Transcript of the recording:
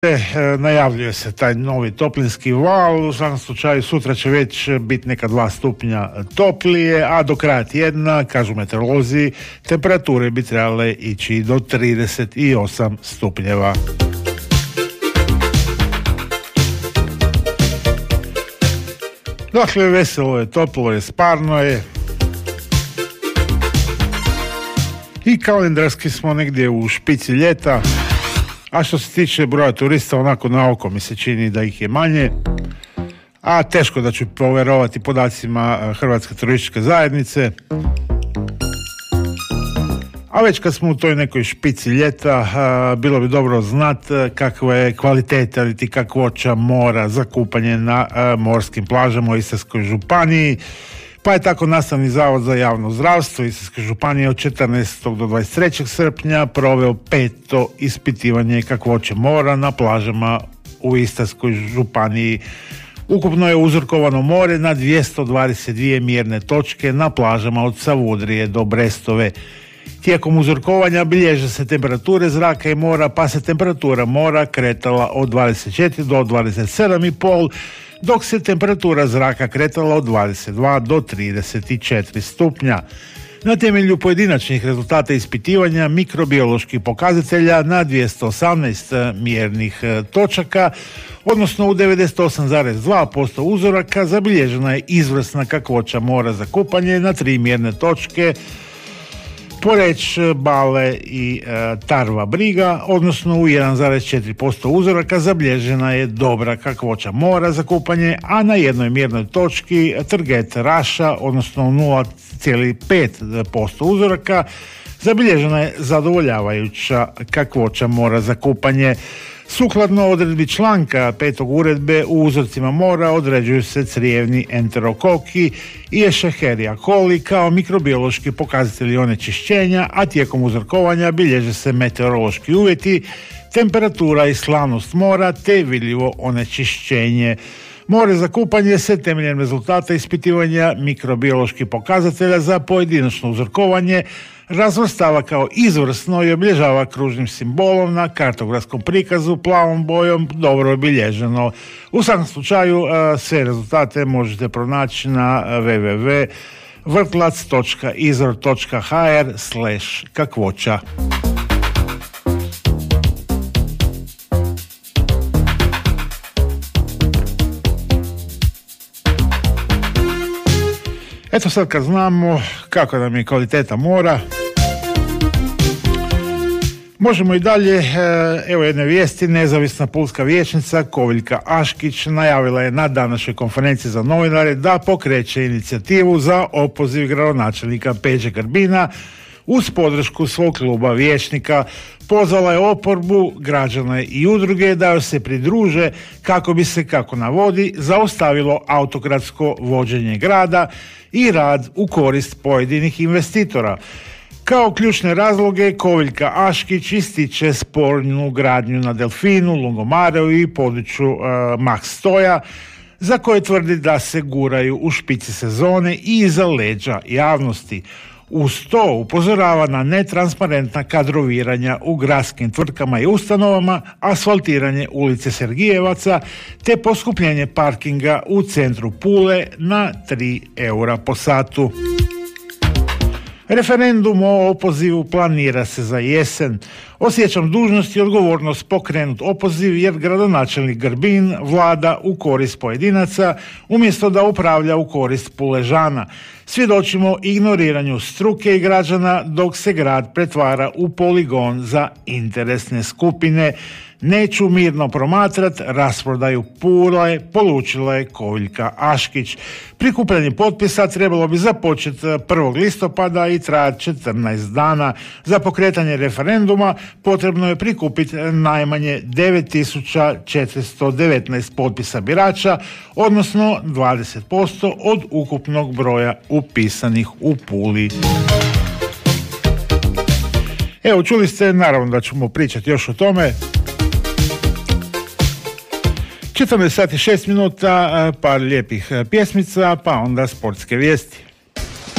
Najavljuje se taj novi toplinski val. U svakom slučaju sutra će već biti neka 2 stupnja toplije, a do kraja tjedna, kažu meteorolozi, temperature bi trebale ići do 38 stupnjeva. Dakle, veselo je, toplo je, sparno je. I kalendarski smo negdje u špici ljeta. A što se tiče broja turista, onako na oko mi se čini da ih je manje. A teško da ću poverovati podacima Hrvatske turističke zajednice. A već kad smo u toj nekoj špici ljeta, bilo bi dobro znati kakva je kvaliteta ili kakvoća mora za kupanje na morskim plažama u Istarskoj županiji. Pa je tako Nastavni zavod za javno zdravstvo Istarske županije od 14. do 23. srpnja proveo 5. ispitivanje kakvoće mora na plažama u Istarskoj županiji. Ukupno je uzorkovano more na 222 mjerne točke na plažama od Savudrije do Brestove. Tijekom uzorkovanja bilježe se temperature zraka i mora, pa se temperatura mora kretala od 24 do 27,5, dok se temperatura zraka kretala od 22 do 34 stupnja. Na temelju pojedinačnih rezultata ispitivanja mikrobioloških pokazatelja na 218 mjernih točaka, odnosno u 98,2% uzoraka zabilježena je izvrsna kakvoća mora za kupanje na 3 mjerne točke Poreć, Bale i Tarva Briga, odnosno u 1,4% uzoraka zabilježena je dobra kakvoća mora za kupanje, a na jednoj mjernoj točki Trget Raša, odnosno 0,5% uzoraka zabilježena je zadovoljavajuća kakvoća mora za kupanje. Sukladno odredbi članka 5. uredbe u uzorcima mora određuju se crijevni enterokoki i Escherichia coli kao mikrobiološki pokazatelji onečišćenja, a tijekom uzorkovanja bilježe se meteorološki uvjeti, temperatura i slavnost mora te vidljivo onečišćenje. More za kupanje se temeljem rezultata ispitivanja mikrobioloških pokazatelja za pojedinačno uzorkovanje razvrstava kao izvrsno i obilježava kružnim simbolom na kartografskom prikazu plavom bojom dobro obilježeno. U svakom slučaju sve rezultate možete pronaći na www.vrtlac.izvor.hr/kakvoća. Eto sad kad znamo kako nam je kvaliteta mora, možemo i dalje. Evo jedne vijesti. Nezavisna pulska vijećnica Koviljka Aškić najavila je na današnjoj konferenciji za novinare da pokreće inicijativu za opoziv gradonačelnika Peđe Grbina uz podršku svog kluba vijećnika. Pozvala je oporbu, građane i udruge da joj se pridruže kako bi se, kako navodi, zaustavilo autokratsko vođenje grada i rad u korist pojedinih investitora. Kao ključne razloge Koviljka Aškić ističe spornu gradnju na Delfinu, Lungomareu i području Max Stoja, za koje tvrdi da se guraju u špici sezone i iza leđa javnosti. Uz to upozorava na netransparentna kadroviranja u gradskim tvrtkama i ustanovama, asfaltiranje ulice Sergijevaca te poskupljenje parkinga u centru Pule na 3 eura po satu. Referendum o opozivu planira se za jesen. Osjećam dužnost i odgovornost pokrenut opoziv jer gradonačelnik Grbin vlada u korist pojedinaca umjesto da upravlja u korist Puležana. Svjedočimo ignoriranju struke i građana dok se grad pretvara u poligon za interesne skupine. Neću mirno promatrat rasprodaju Pule, polučila je Koviljka Aškić. Prikupljanje potpisa trebalo bi započeti 1. listopada i trajati 14 dana. Za pokretanje referenduma potrebno je prikupiti najmanje 9419 potpisa birača, odnosno 20% od ukupnog broja upisanih u Puli. Evo, čuli ste, naravno da ćemo pričati još o tome. 14 sati 6 minuta, par lijepih pjesmica, pa onda sportske vijesti.